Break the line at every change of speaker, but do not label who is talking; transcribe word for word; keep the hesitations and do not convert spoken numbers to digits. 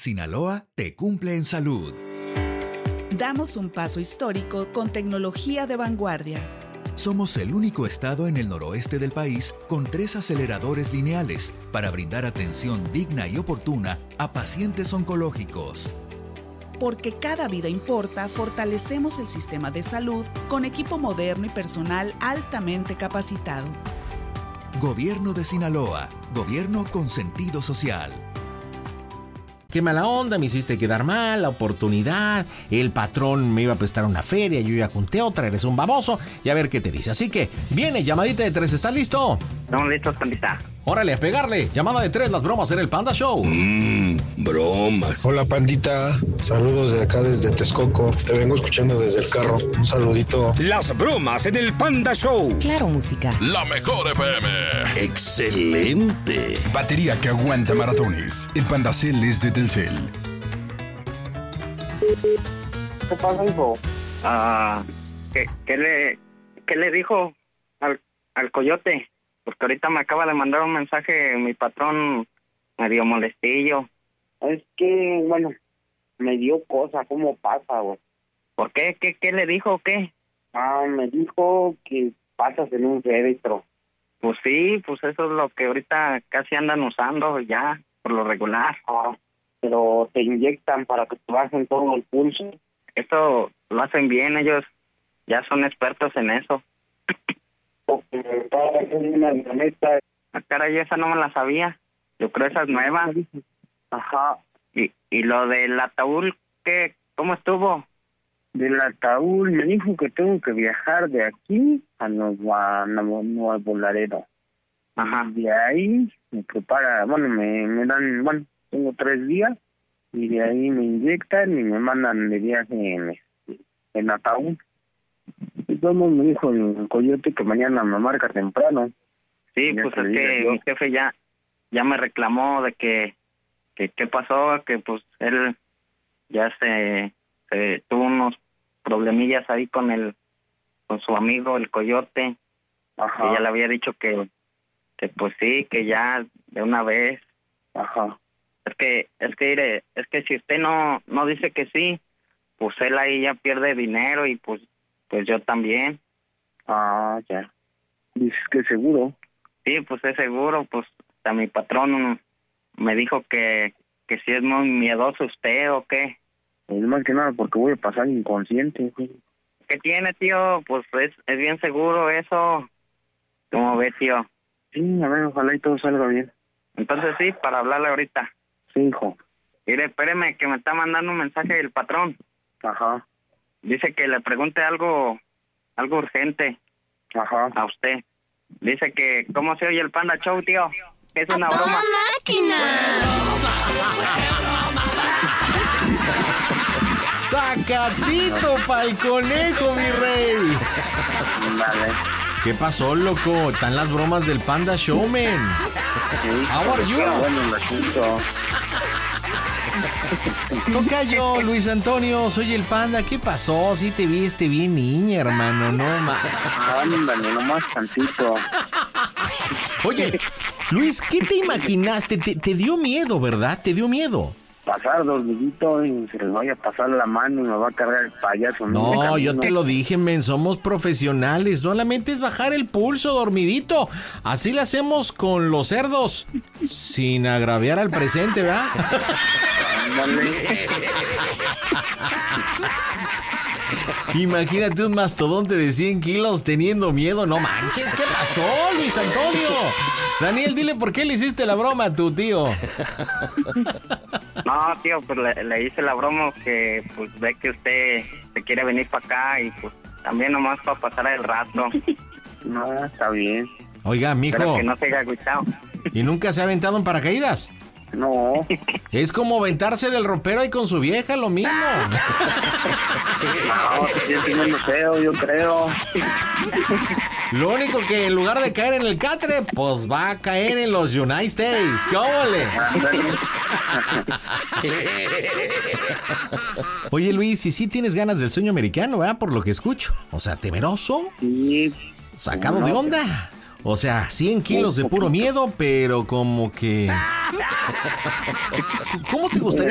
Sinaloa te cumple en salud.
Damos un paso histórico con tecnología de vanguardia.
Somos el único estado en el noroeste del país con tres aceleradores lineales para brindar atención digna y oportuna a pacientes oncológicos.
Porque cada vida importa, fortalecemos el sistema de salud con equipo moderno y personal altamente capacitado.
Gobierno de Sinaloa. Gobierno con sentido social.
Qué mala onda, me hiciste quedar mal, la oportunidad, el patrón me iba a prestar una feria, yo ya junté otra, eres un baboso, y a ver qué te dice. Así que, viene, llamadita de tres, ¿estás listo?
Estamos listos, pandita.
Órale, a pegarle, llamada de tres, las bromas en el Panda Show.
Mmm, bromas.
Hola, pandita, saludos de acá desde Texcoco, te vengo escuchando desde el carro, un saludito.
Las bromas en el Panda Show.
Claro, música.
La mejor F M.
Excelente.
Batería que aguanta maratones. El Pandacel es de Telcel.
¿Qué pasa, hijo? Ah, ¿qué, qué le, qué le dijo al, al coyote? Porque ahorita me acaba de mandar un mensaje mi patrón medio molestillo.
Es que, bueno, me dio cosa, ¿cómo pasa, güey?
¿Por qué? ¿Qué, qué le dijo o qué?
Ah, me dijo que pasas en un féretro.
Pues sí, pues eso es lo que ahorita casi andan usando ya, por lo regular.
Ah, pero te inyectan para que te bajen todo el pulso.
Eso lo hacen bien, ellos ya son expertos en eso.
Porque para hacer una avioneta.
Ah, caray, esa no me la sabía. Yo creo esa es nueva.
Ajá.
Y, y lo del ataúd, ¿qué? ¿Cómo estuvo?
Del ataúd me dijo que tengo que viajar de aquí a Nueva, Nuevo, Nuevo Laredo.
Ajá.
Y de ahí me prepara, bueno, me, me dan, bueno, tengo tres días y de ahí me inyectan y me mandan de viaje en, en ataúd. Y todo me dijo el coyote que mañana me marca temprano.
Sí, ya pues es que mi jefe ya ya me reclamó de que que qué pasó, que pues él ya se, se tuvo unos problemillas ahí con el con su amigo el coyote.
Ajá.
Que ya le había dicho que que pues sí, que ya de una vez.
Ajá.
Es que es que mire, es que si usted no no dice que sí, pues él ahí ya pierde dinero y pues pues yo también.
Ah, ya. Dices que seguro.
Sí, pues es seguro, pues a mi patrón me dijo que, que si es muy miedoso usted o qué.
Es más que nada porque voy a pasar inconsciente.
¿Qué tiene, tío? Pues es, es bien seguro eso. ¿Cómo ve, tío?
Sí, a ver, ojalá y todo salga bien.
Entonces sí, para hablarle ahorita.
Sí, hijo.
Mire, espéreme que me está mandando un mensaje el patrón.
Ajá.
Dice que le pregunte algo, algo urgente.
Ajá.
A usted. Dice que, ¿cómo se oye el Panda Show, tío? Es una broma.
máquina!
¡Sacatito pa'l conejo, mi rey!
Vale.
¿Qué pasó, loco? Están las bromas del Panda Show, man.
Sí,
How are you?
Bueno, el asunto.
Tocayo, Luis Antonio, soy el Panda. ¿Qué pasó? Sí te viste bien niña, hermano, no más.
Ándale, nomás tantito.
Oye, Luis, ¿qué te imaginaste? Te, te dio miedo, ¿verdad? Te dio miedo.
Pasar dormidito y se les vaya a pasar la mano y me va a cargar el payaso.
No, yo te lo dije, men, somos profesionales. Solamente es bajar el pulso dormidito. Así lo hacemos con los cerdos, sin agraviar al presente, ¿verdad? Imagínate un mastodonte de cien kilos teniendo miedo. No manches, ¿qué pasó, Luis Antonio? Daniel, dile por qué le hiciste la broma a tu tío.
No, tío, pues le, le hice la broma que pues ve que usted se quiere venir para acá y pues también nomás para pasar el rato.
No, está bien.
Oiga, mijo.
Pero que no se haya agüitado.
¿Y nunca se ha aventado en paracaídas?
No.
Es como aventarse del ropero ahí con su vieja, lo mismo.
No, sí, sí, no feo, yo creo.
Lo único que en lugar de caer en el catre, pues va a caer en los United States. ¡Qué óvole! Oye, Luis, ¿y sí tienes ganas del sueño americano, verdad? Por lo que escucho. O sea, temeroso.
Sí.
Sacado no, de onda. O sea, cien kilos de puro miedo, pero como que... ¿Cómo te gustaría